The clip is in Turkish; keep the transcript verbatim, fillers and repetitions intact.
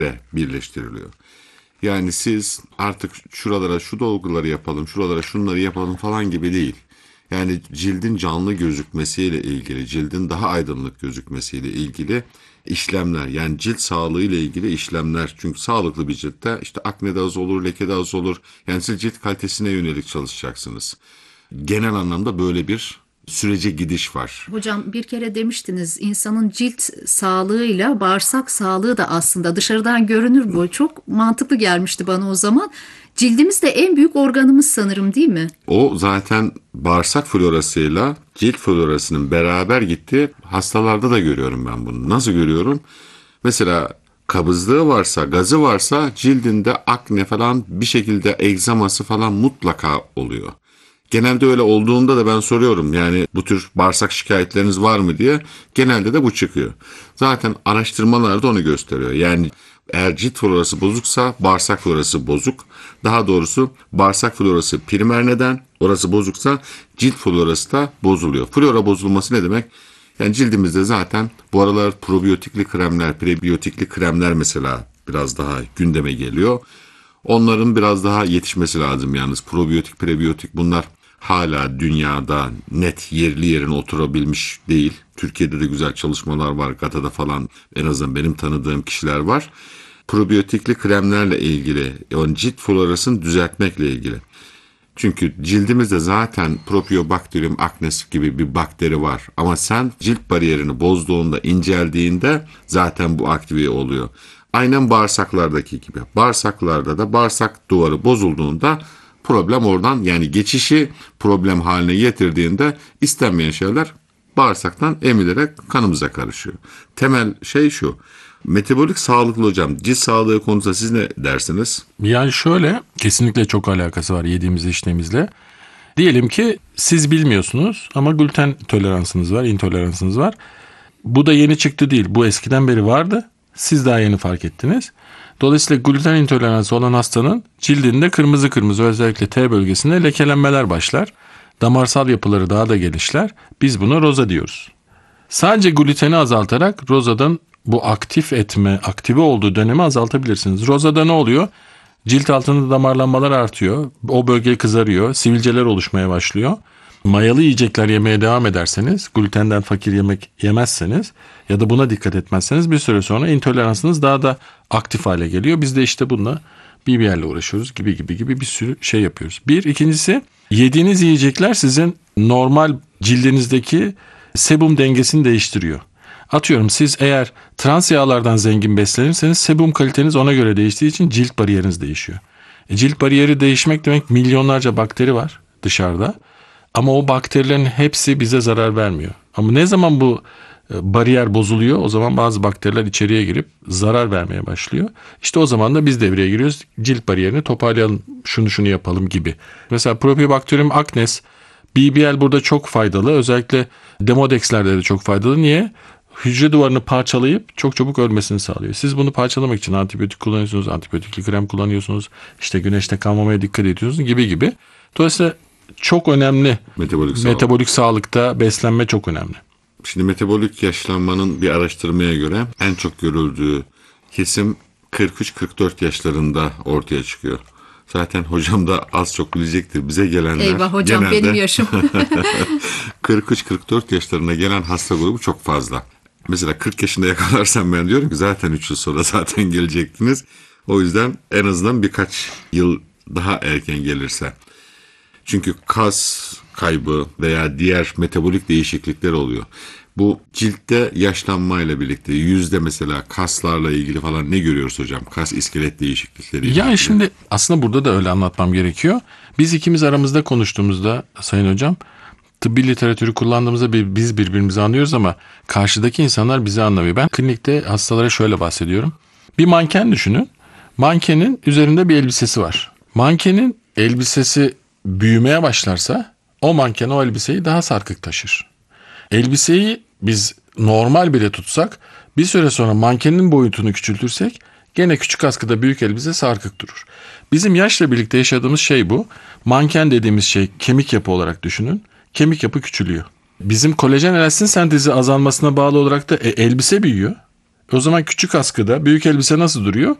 de birleştiriliyor. Yani siz artık şuralara şu dolguları yapalım, şuralara şunları yapalım falan gibi değil. Yani cildin canlı gözükmesiyle ilgili, cildin daha aydınlık gözükmesiyle ilgili işlemler, yani cilt sağlığı ile ilgili işlemler. Çünkü sağlıklı bir ciltte işte akne de az olur, leke de az olur. Yani siz cilt kalitesine yönelik çalışacaksınız. Genel anlamda böyle bir sürece gidiş var. Hocam bir kere demiştiniz insanın cilt sağlığıyla bağırsak sağlığı da aslında dışarıdan görünür bu. Çok mantıklı gelmişti bana o zaman. Cildimiz de en büyük organımız sanırım değil mi? O zaten bağırsak florasıyla cilt florasının beraber gittiği hastalarda da görüyorum ben bunu. Nasıl görüyorum? Mesela kabızlığı varsa, gazı varsa cildinde akne falan bir şekilde egzaması falan mutlaka oluyor. Genelde öyle olduğunda da ben soruyorum yani bu tür bağırsak şikayetleriniz var mı diye. Genelde de bu çıkıyor. Zaten araştırmalar da onu gösteriyor. Yani eğer cilt florası bozuksa bağırsak florası bozuk. Daha doğrusu bağırsak florası primer neden, orası bozuksa cilt florası da bozuluyor. Flora bozulması ne demek? Yani cildimizde zaten bu aralar probiyotikli kremler, prebiyotikli kremler mesela biraz daha gündeme geliyor. Onların biraz daha yetişmesi lazım yalnız. Probiyotik, prebiyotik bunlar hala dünyada net yerli yerine oturabilmiş değil. Türkiye'de de güzel çalışmalar var. GATA'da falan en azından benim tanıdığım kişiler var. Probiyotikli kremlerle ilgili, yani cilt florasını düzeltmekle ilgili. Çünkü cildimizde zaten Propionibacterium acnes gibi bir bakteri var. Ama sen cilt bariyerini bozduğunda, inceldiğinde zaten bu aktive oluyor. Aynen bağırsaklardaki gibi. Bağırsaklarda da bağırsak duvarı bozulduğunda problem oradan, yani geçişi problem haline getirdiğinde istenmeyen şeyler bağırsaktan emilerek kanımıza karışıyor. Temel şey şu. Metabolik sağlıklı hocam. Cilt sağlığı konusunda siz ne dersiniz? Yani şöyle, kesinlikle çok alakası var yediğimiz içtiğimizle. Diyelim ki siz bilmiyorsunuz ama gluten toleransınız var, intoleransınız var. Bu da yeni çıktı değil. Bu eskiden beri vardı. Siz daha yeni fark ettiniz. Dolayısıyla gluten intoleransı olan hastanın cildinde kırmızı kırmızı, özellikle T bölgesinde lekelenmeler başlar. Damarsal yapıları daha da gelişler. Biz buna roza diyoruz. Sadece gluteni azaltarak rozadan bu aktif etme, aktive olduğu dönemi azaltabilirsiniz. Rozada ne oluyor? Cilt altında damarlanmalar artıyor. O bölge kızarıyor. Sivilceler oluşmaya başlıyor. Mayalı yiyecekler yemeye devam ederseniz, glutenden fakir yemek yemezseniz ya da buna dikkat etmezseniz bir süre sonra intoleransınız daha da aktif hale geliyor. Biz de işte bununla B B L ile uğraşıyoruz gibi gibi gibi bir sürü şey yapıyoruz. Bir, ikincisi yediğiniz yiyecekler sizin normal cildinizdeki sebum dengesini değiştiriyor. Atıyorum siz eğer trans yağlardan zengin beslenirseniz sebum kaliteniz ona göre değiştiği için cilt bariyeriniz değişiyor. E, cilt bariyeri değişmek demek milyonlarca bakteri var dışarıda. Ama o bakterilerin hepsi bize zarar vermiyor. Ama ne zaman bu bariyer bozuluyor, o zaman bazı bakteriler içeriye girip zarar vermeye başlıyor. İşte o zaman da biz devreye giriyoruz. Cilt bariyerini toparlayalım, şunu şunu yapalım gibi. Mesela Propionibacterium acnes, B B L burada çok faydalı. Özellikle Demodex'lerde de çok faydalı. Niye? Hücre duvarını parçalayıp çok çabuk ölmesini sağlıyor. Siz bunu parçalamak için antibiyotik kullanıyorsunuz, antibiyotikli krem kullanıyorsunuz, işte güneşte kalmamaya dikkat ediyorsunuz gibi gibi. Dolayısıyla çok önemli. Metabolik sağlık. Metabolik sağlıkta beslenme çok önemli. Şimdi metabolik yaşlanmanın bir araştırmaya göre en çok görüldüğü kesim kırk üç kırk dört yaşlarında ortaya çıkıyor. Zaten hocam da az çok bilecektir. Bize gelenler Eyvah hocam, genelde benim yaşım. kırk üç kırk dört yaşlarına gelen hasta grubu çok fazla. Mesela kırk yaşında yakalarsam ben diyorum ki zaten üç yıl sonra zaten gelecektiniz. O yüzden en azından birkaç yıl daha erken gelirse. Çünkü kas kaybı veya diğer metabolik değişiklikler oluyor. Bu ciltte yaşlanmayla birlikte yüzde mesela kaslarla ilgili falan ne görüyoruz hocam? Kas iskelet değişiklikleri. Yani şimdi aslında burada da öyle anlatmam gerekiyor. Biz ikimiz aramızda konuştuğumuzda Sayın Hocam, tıbbi literatürü kullandığımızda bir, biz birbirimizi anlıyoruz ama karşıdaki insanlar bizi anlamıyor. Ben klinikte hastalara şöyle bahsediyorum. Bir manken düşünün. Mankenin üzerinde bir elbisesi var. Mankenin elbisesi büyümeye başlarsa o manken o elbiseyi daha sarkık taşır. Elbiseyi biz normal bile tutsak bir süre sonra mankenin boyutunu küçültürsek gene küçük askıda büyük elbise sarkık durur. Bizim yaşla birlikte yaşadığımız şey bu. Manken dediğimiz şey kemik yapı olarak düşünün. Kemik yapı küçülüyor. Bizim kolajen elastin sentezi azalmasına bağlı olarak da e, elbise büyüyor. O zaman küçük askıda büyük elbise nasıl duruyor?